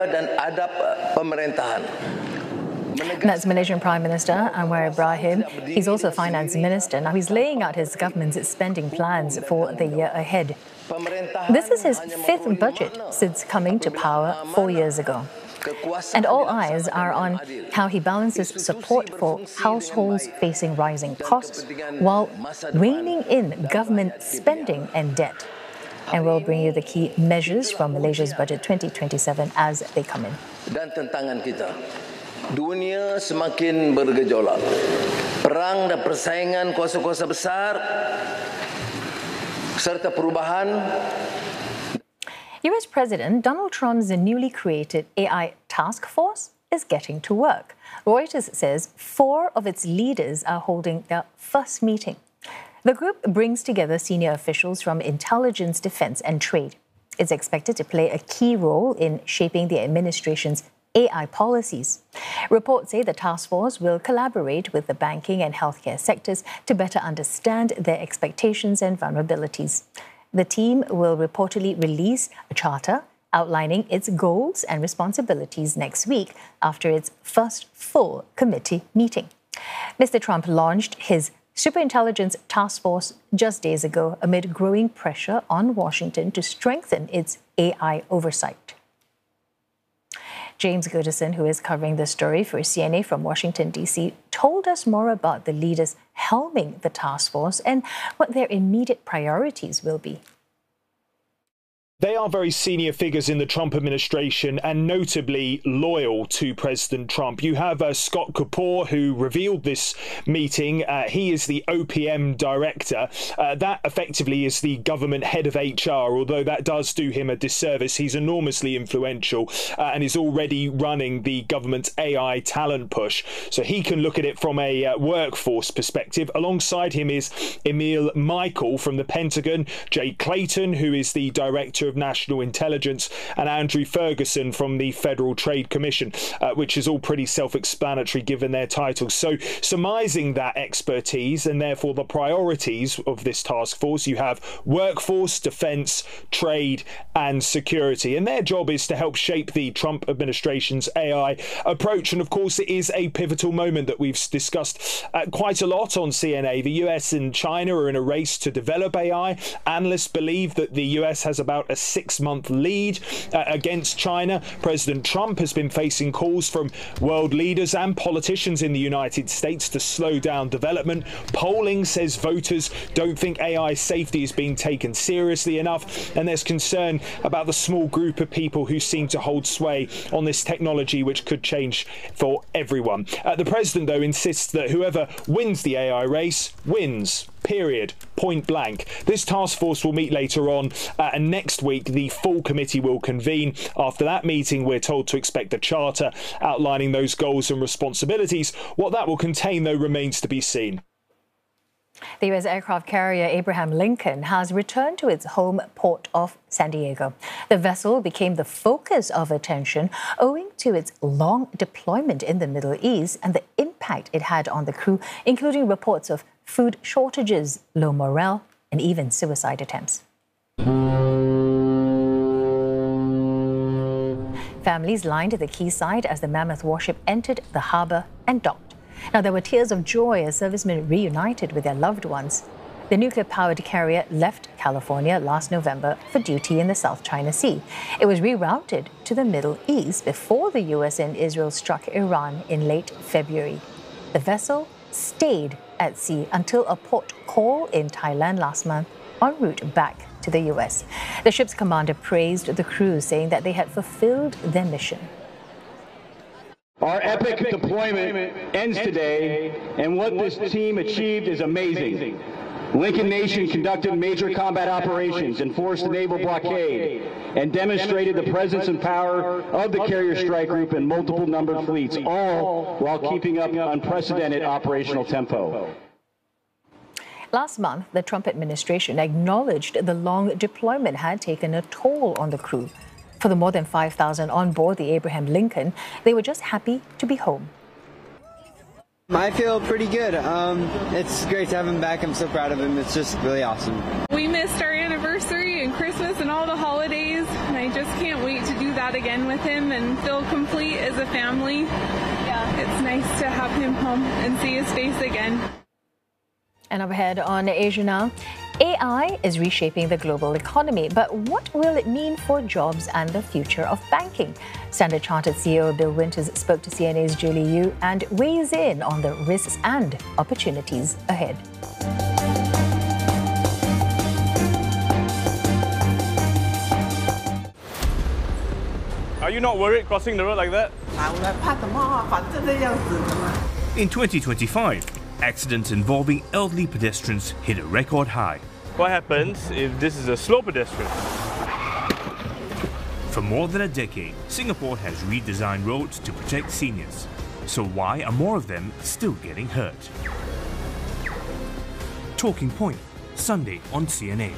Dan adab pemerintahan. That's Malaysian Prime Minister Anwar Ibrahim. He's also Finance Minister. Now he's laying out his government's spending plans for the year ahead. This is his fifth budget since coming to power 4 years ago. And all eyes are on how he balances support for households facing rising costs while reining in government spending and debt. And we'll bring you the key measures from Malaysia's budget 2027 as they come in. Dan tantangan kita. Dunia semakin bergejolak. Perang dan persaingan kuasa-kuasa besar serta perubahan. US President Donald Trump's newly created AI task force is getting to work. Reuters says 4 of its leaders are holding their first meeting. The group brings together senior officials from intelligence, defense, and trade. It's expected to play a key role in shaping the administration's AI policies. Reports say the task force will collaborate with the banking and healthcare sectors to better understand their expectations and vulnerabilities. The team will reportedly release a charter outlining its goals and responsibilities next week after its first full committee meeting. Mr. Trump launched his Superintelligence Task Force just days ago amid growing pressure on Washington to strengthen its AI oversight. James Goodison, who is covering the story for CNA from Washington, D.C., told us more about the leaders helming the task force and what their immediate priorities will be. They are very senior figures in the Trump administration and notably loyal to President Trump. You have Scott Kapoor, who revealed this meeting. He is the OPM director. That effectively is the government head of HR, although that does do him a disservice. He's enormously influential and is already running the government's AI talent push. So he can look at it from a workforce perspective. Alongside him is Emil Michael from the Pentagon, Jay Clayton, who is the director of National Intelligence, and Andrew Ferguson from the Federal Trade Commission, which is all pretty self-explanatory given their titles. So surmising that expertise and therefore the priorities of this task force, you have workforce, defence, trade and security. And their job is to help shape the Trump administration's AI approach. And of course, it is a pivotal moment that we've discussed quite a lot on CNA. The US and China are in a race to develop AI. Analysts believe that the US has about a 6-month lead against China. President Trump has been facing calls from world leaders and politicians in the United States to slow down development. Polling says voters don't think AI safety is being taken seriously enough, and there's concern about the small group of people who seem to hold sway on this technology, which could change for everyone. The president, though, insists that whoever wins the AI race wins. Period. Point blank. This task force will meet later on, and next week the full committee will convene. After that meeting, we're told to expect a charter outlining those goals and responsibilities. What that will contain, though, remains to be seen. The U.S. aircraft carrier Abraham Lincoln has returned to its home port of San Diego. The vessel became the focus of attention owing to its long deployment in the Middle East and the impact it had on the crew, including reports of food shortages, low morale, and even suicide attempts. Families lined the quayside as the mammoth warship entered the harbour and docked. Now, there were tears of joy as servicemen reunited with their loved ones. The nuclear-powered carrier left California last November for duty in the South China Sea. It was rerouted to the Middle East before the US and Israel struck Iran in late February. The vessel stayed at sea until a port call in Thailand last month en route back to the US. The ship's commander praised the crew, saying that they had fulfilled their mission. Our epic deployment ends today, and what this team achieved is amazing. Lincoln Nation conducted major combat operations, enforced the naval blockade, and demonstrated the presence and power of the Carrier Strike Group in multiple numbered fleets, all while keeping up unprecedented operational tempo. Last month, the Trump administration acknowledged the long deployment had taken a toll on the crew. For the more than 5,000 on board the Abraham Lincoln, they were just happy to be home. I feel pretty good. It's great to have him back. I'm so proud of him. It's just really awesome. We missed our anniversary and Christmas and all the holidays, and I just can't wait to do that again with him and feel complete as a family. Yeah, it's nice to have him home and see his face again. And up ahead on Asia Now, AI is reshaping the global economy, but what will it mean for jobs and the future of banking? Standard Chartered CEO Bill Winters spoke to CNA's Julie Yu and weighs in on the risks and opportunities ahead. Are you not worried crossing the road like that? In 2025, accidents involving elderly pedestrians hit a record high. What happens if this is a slow pedestrian? For more than a decade, Singapore has redesigned roads to protect seniors. So why are more of them still getting hurt? Talking Point, Sunday on CNA.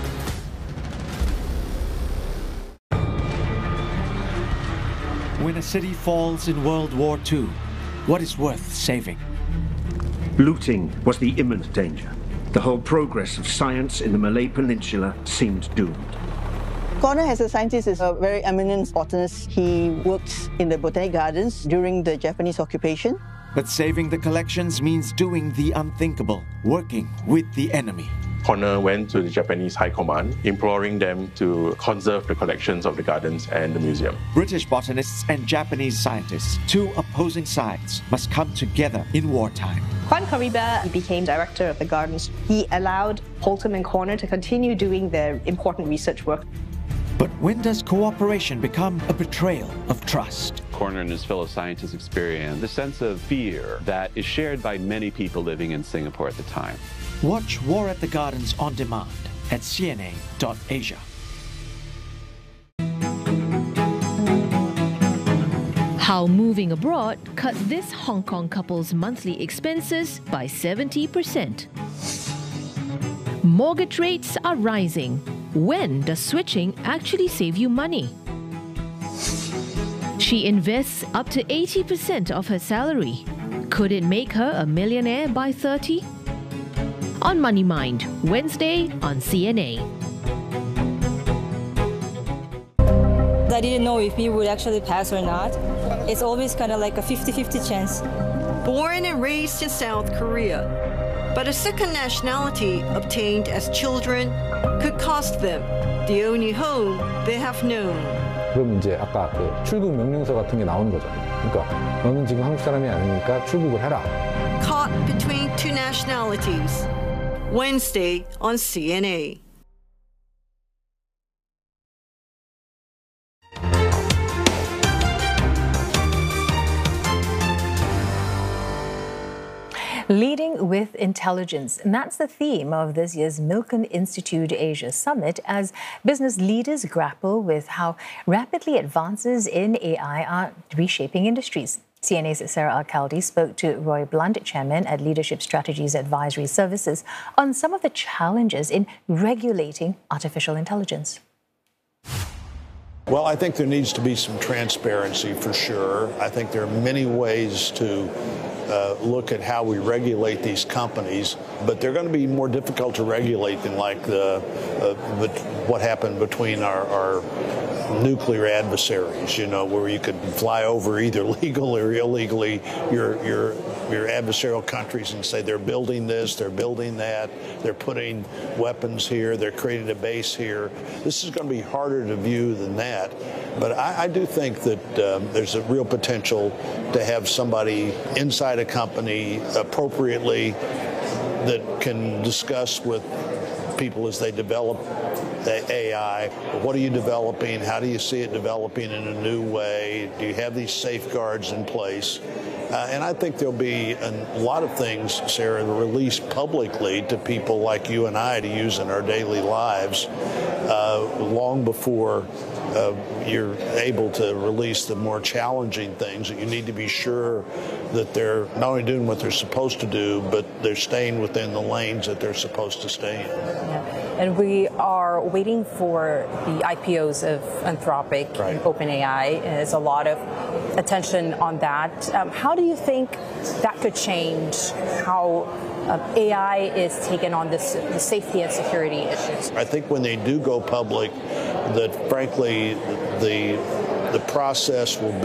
When a city falls in World War II, what is worth saving? Looting was the imminent danger. The whole progress of science in the Malay Peninsula seemed doomed. Connor, as a scientist, is a very eminent botanist. He worked in the Botanic Gardens during the Japanese occupation. But saving the collections means doing the unthinkable, working with the enemy. Connor went to the Japanese High Command, imploring them to conserve the collections of the gardens and the museum. British botanists and Japanese scientists, two opposing sides, must come together in wartime. Kwan Kariba became director of the gardens. He allowed Holtham and Connor to continue doing their important research work. But when does cooperation become a betrayal of trust? Connor and his fellow scientists experienced the sense of fear that is shared by many people living in Singapore at the time. Watch War at the Gardens on demand at cna.asia. How moving abroad cut this Hong Kong couple's monthly expenses by 70%. Mortgage rates are rising. When does switching actually save you money? She invests up to 80% of her salary. Could it make her a millionaire by 30? On Money Mind, Wednesday on CNA. I didn't know if we would actually pass or not. It's always kind of like a 50-50 chance. Born and raised in South Korea, but a second nationality obtained as children could cost them the only home they have known. 그럼 이제 아까 그 출국 명령서 같은 게 나오는 거죠. 그러니까 너는 지금 한국 사람이 아니니까 출국을 해라. Caught between two nationalities. Wednesday on CNA. Leading with intelligence, and that's the theme of this year's Milken Institute Asia Summit as business leaders grapple with how rapidly advances in AI are reshaping industries. CNA's Sarah Al-Khaldi spoke to Roy Blunt, chairman at Leadership Strategies Advisory Services, on some of the challenges in regulating artificial intelligence. Well, I think there needs to be some transparency for sure. I think there are many ways to look at how we regulate these companies, but they're going to be more difficult to regulate than like what happened between our nuclear adversaries, you know, where you could fly over either legally or illegally your adversarial countries and say they're building this, they're building that, they're putting weapons here, they're creating a base here. This is going to be harder to view than that. But I do think that there's a real potential to have somebody inside a company appropriately that can discuss with people as they develop the AI. What are you developing? How do you see it developing in a new way? Do you have these safeguards in place? And I think there'll be a lot of things, Sarah, released publicly to people like you and I to use in our daily lives long before you're able to release the more challenging things. That you need to be sure that they're not only doing what they're supposed to do, but they're staying within the lanes that they're supposed to stay in. And we are are waiting for the IPOs of Anthropic and OpenAI. There's a lot of attention on that. How do you think that could change how AI is taken on the safety and security issues? I think when they do go public, that frankly the process will